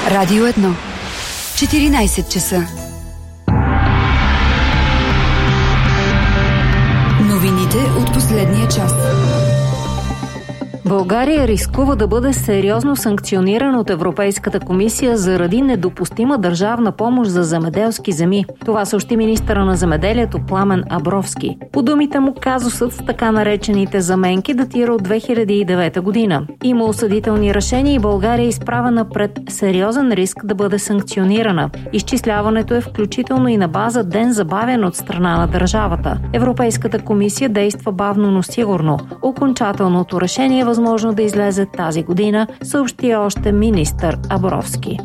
Радио 1. 14 часа. Новините от последния час. България рискува да бъде сериозно санкционирана от Европейската комисия заради недопустима държавна помощ за земеделски земи. Това съобщи министъра на земеделието Пламен Абровски. По думите му, казусът с така наречените заменки датира от 2009 година. Има осъдителни решения и България е изправена пред сериозен риск да бъде санкционирана. Изчисляването е включително и на база ден забавен от страна на държавата. Европейската комисия действа бавно, но сигурно. Окончателното решение е възможно да излезе тази година, съобщи още министър Абровски.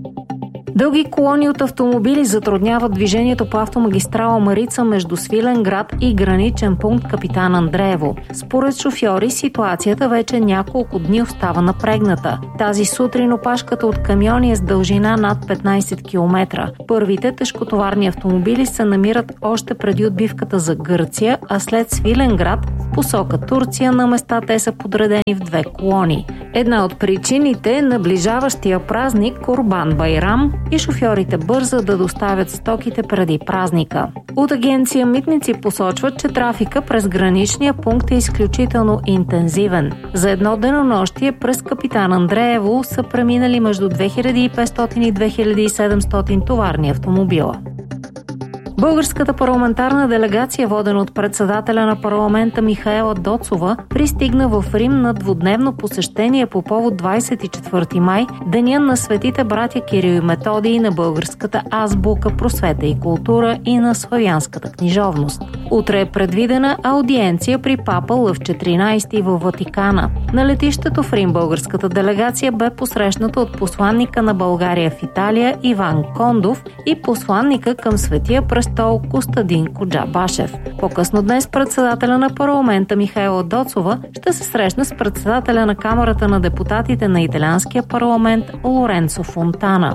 Дълги колони от автомобили затрудняват движението по автомагистрала Марица между Свиленград и граничен пункт Капитан Андреево. Според шофьори, ситуацията вече няколко дни остава напрегната. Тази сутрин опашката от камиони е с дължина над 15 км. Първите тежкотоварни автомобили се намират още преди отбивката за Гърция, а след Свиленград в посока Турция на места те са подредени в две колони. Една от причините е наближаващия празник Курбан Байрам и шофьорите бързат да доставят стоките преди празника. От агенция Митници посочват, че трафика през граничния пункт е изключително интензивен. За едно денонощие през Капитан Андреево са преминали между 2500 и 2700 товарни автомобила. Българската парламентарна делегация, водена от председателя на парламента Михаела Доцова, пристигна в Рим на двудневно посещение по повод 24 май, деня на светите братя Кирил и Методий, на българската азбука, просвета и култура и на славянската книжовност. Утре е предвидена аудиенция при папа Лъв 14 във Ватикана. На летището в Рим българската делегация бе посрещната от посланника на България в Италия Иван Кондов и посланника към Светия престол Костадин Коджабашев. По-късно днес председателя на парламента Михаела Доцова ще се срещне с председателя на Камарата на депутатите на италианския парламент Лоренцо Фонтана.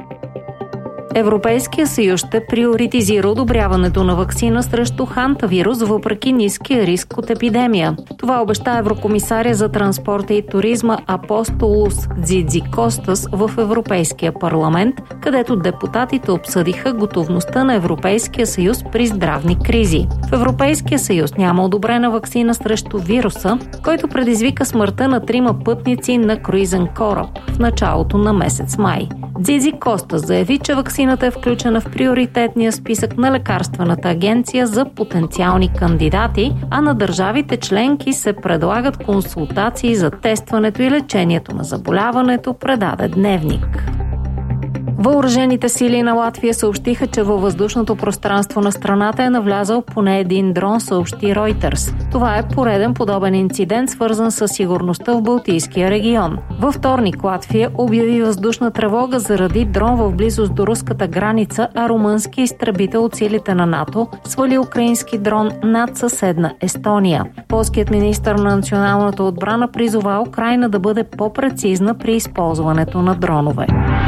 Европейския съюз ще приоритизира одобряването на ваксина срещу хантавирус въпреки ниския риск от епидемия. Това обеща еврокомисаря за транспорта и туризма Апостолос Дзидзикостас в Европейския парламент, където депутатите обсъдиха готовността на Европейския съюз при здравни кризи. В Европейския съюз няма одобрена ваксина срещу вируса, който предизвика смъртта на 3 пътници на круизен кораб в началото на месец май. Дзидзикостас заяви, че ваксината е включена в приоритетния списък на лекарствената агенция за потенциални кандидати, а на държавите членки се предлагат консултации за тестването и лечението на заболяването, предаде Дневник. Въоръжените сили на Латвия съобщиха, че във въздушното пространство на страната е навлязал поне един дрон, съобщи Reuters. Това е пореден подобен инцидент, свързан с сигурността в Балтийския регион. Във вторник Латвия обяви въздушна тревога заради дрон в близост до руската граница, а румънски изтребител от силите на НАТО свали украински дрон над съседна Естония. Полският министър на националната отбрана призова Украйна да бъде по-прецизна при използването на дронове.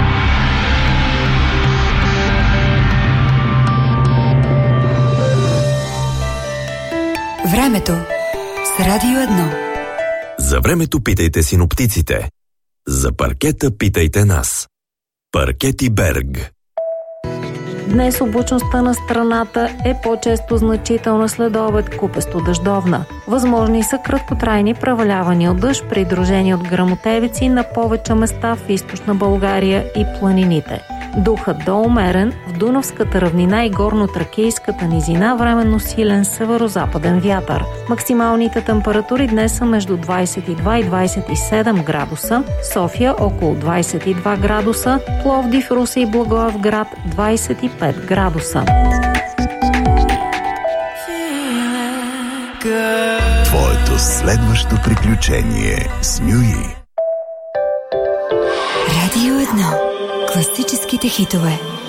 Времето с Радио 1. За времето питайте синоптиците. За паркета питайте нас. Паркети Берг. Днес облачността на страната е по-често значителна, след обед купесто дъждовна. Възможни са краткотрайни превалявания от дъжд, придружени от гръмотевици на повече места в източна България и планините. Духът до умерен в Дунавската равнина и горно-тракийската низина, временно силен северо-западен вятър. Максималните температури днес са между 22 и 27 градуса, София около 22 градуса, Пловдив, Русе и Благоевград 25 градуса. Твоето следващо приключение с Нюи. Радио 1. Класическите хитове.